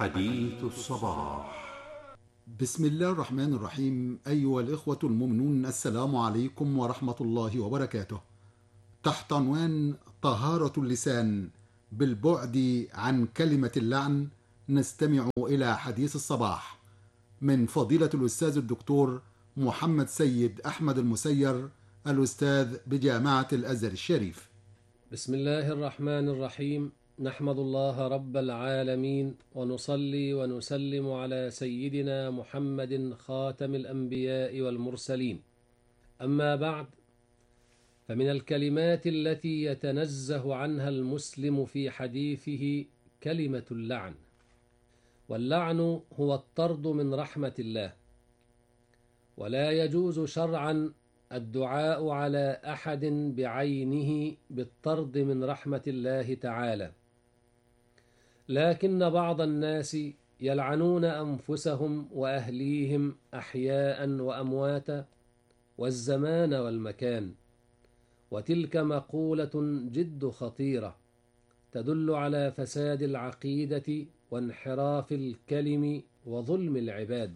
حديث الصباح. بسم الله الرحمن الرحيم. أيها الإخوة المؤمنون، السلام عليكم ورحمة الله وبركاته. تحت عنوان طهارة اللسان بالبعد عن كلمة اللعن، نستمع إلى حديث الصباح من فضيلة الأستاذ الدكتور محمد سيد أحمد المسير، الأستاذ بجامعة الأزهر الشريف. بسم الله الرحمن الرحيم. نحمد الله رب العالمين، ونصلي ونسلم على سيدنا محمد خاتم الأنبياء والمرسلين. أما بعد، فمن الكلمات التي يتنزه عنها المسلم في حديثه كلمة اللعن. واللعن هو الطرد من رحمة الله، ولا يجوز شرعا الدعاء على أحد بعينه بالطرد من رحمة الله تعالى، لكن بعض الناس يلعنون أنفسهم وأهليهم أحياء وأمواتا والزمان والمكان، وتلك مقولة جد خطيرة تدل على فساد العقيدة وانحراف الكلم وظلم العباد.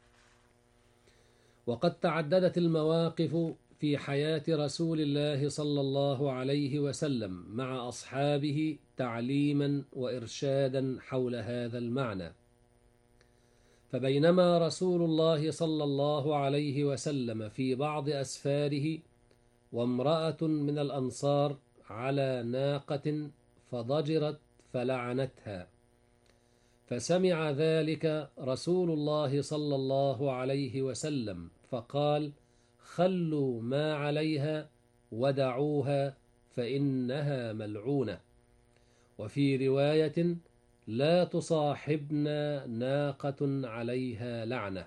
وقد تعددت المواقف في حياة رسول الله صلى الله عليه وسلم مع أصحابه تعليما وإرشادا حول هذا المعنى. فبينما رسول الله صلى الله عليه وسلم في بعض أسفاره وامرأة من الأنصار على ناقة فضجرت فلعنتها، فسمع ذلك رسول الله صلى الله عليه وسلم فقال: خلوا ما عليها ودعوها فإنها ملعونة. وفي رواية: لا تصاحبنا ناقة عليها لعنة.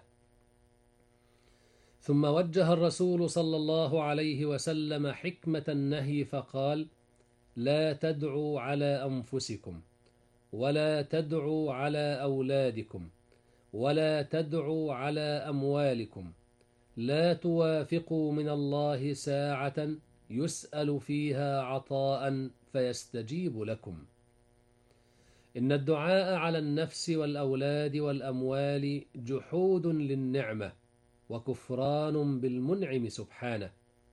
ثم وجه الرسول صلى الله عليه وسلم حكمة النهي فقال: لا تدعوا على أنفسكم، ولا تدعوا على أولادكم، ولا تدعوا على أموالكم، لا توافقوا من الله ساعة يسأل فيها عطاء فيستجيب لكم. إن الدعاء على النفس والأولاد والأموال جحود للنعمة وكفران بالمنعم سبحانه.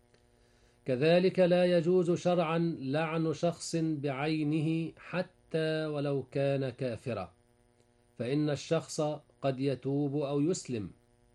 كذلك لا يجوز شرعا لعن شخص بعينه حتى ولو كان كافرا، فإن الشخص قد يتوب أو يسلم،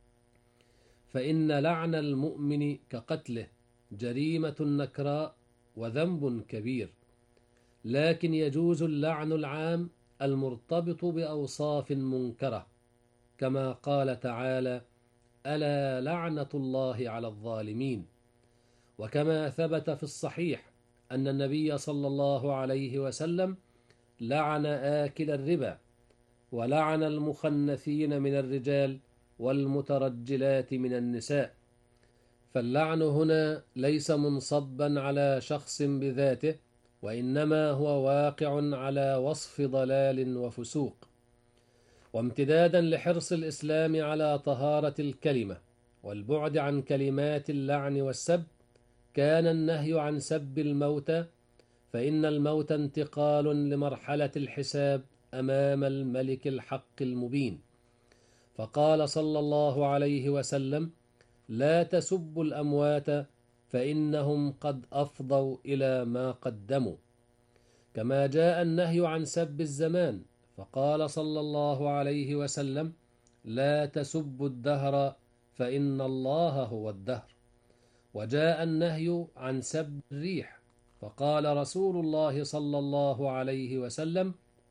فإن لعن المؤمن كقتله جريمة نكراء وذنب كبير. لكن يجوز اللعن العام المرتبط بأوصاف منكرة، كما قال تعالى: ألا لعنة الله على الظالمين. وكما ثبت في الصحيح أن النبي صلى الله عليه وسلم لعن آكل الربا، ولعن المخنثين من الرجال والمترجلات من النساء. فاللعن هنا ليس منصبا على شخص بذاته، وإنما هو واقع على وصف ضلال وفسوق. وامتدادا لحرص الإسلام على طهارة الكلمة والبعد عن كلمات اللعن والسب، كان النهي عن سب الموتى، فإن الموت انتقال لمرحلة الحساب أمام الملك الحق المبين. فقال صلى الله عليه وسلم: لا تسبوا الأموات فإنهم قد أفضوا إلى ما قدموا. كما جاء النهي عن سب الزمان، فقال صلى الله عليه وسلم: لا تسبوا الدهر فإن الله هو الدهر. وجاء النهي عن سب الريح، فقال رسول الله صلى الله عليه وسلم: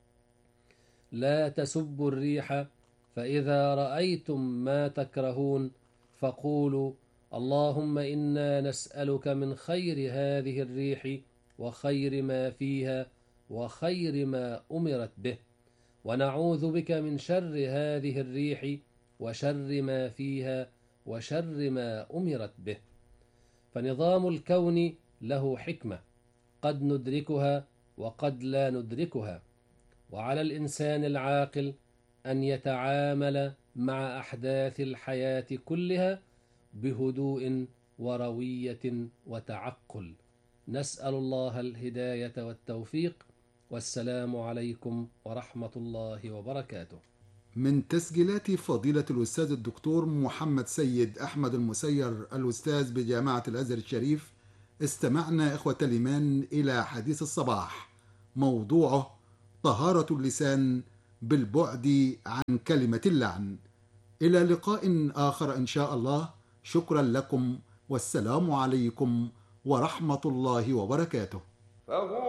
لا تسبوا الريح، فإذا رأيتم ما تكرهون فقولوا: اللهم إنا نسألك من خير هذه الريح وخير ما فيها وخير ما أمرت به، ونعوذ بك من شر هذه الريح وشر ما فيها وشر ما أمرت به. فنظام الكون له حكمة قد ندركها وقد لا ندركها، وعلى الإنسان العاقل أن يتعامل مع أحداث الحياة كلها بهدوء وروية وتعقل. نسأل الله الهداية والتوفيق، والسلام عليكم ورحمة الله وبركاته. من تسجيلات فضيلة الأستاذ الدكتور محمد سيد أحمد المسير الأستاذ بجامعة الأزهر الشريف، استمعنا إخوة الإيمان إلى حديث الصباح، موضوعه طهارة اللسان بالبعد عن كلمة اللعن. إلى لقاء آخر إن شاء الله. شكرا لكم، والسلام عليكم ورحمة الله وبركاته.